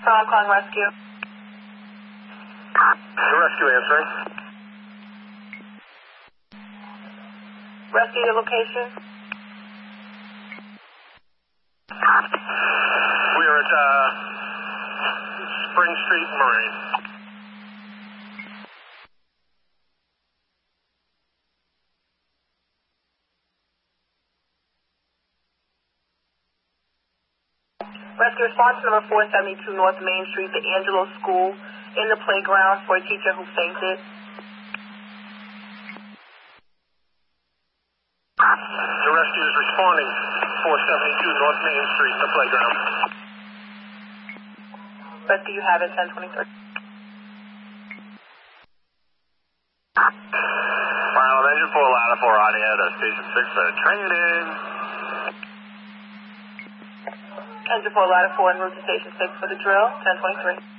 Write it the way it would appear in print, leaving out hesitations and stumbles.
I'm calling rescue. The rescue answering. Rescue, your location? We are at Spring Street, Marine. Rescue response to number 472 North Main Street, the Angelo School, in the playground for a teacher who fainted. The rescue is responding. 472 North Main Street, the playground. Rescue, you have it, 1023. Final engine 4, ladder 4, audio to station 6 for training. Engine 4, ladder 4, en route to station 6 for the drill, 1023.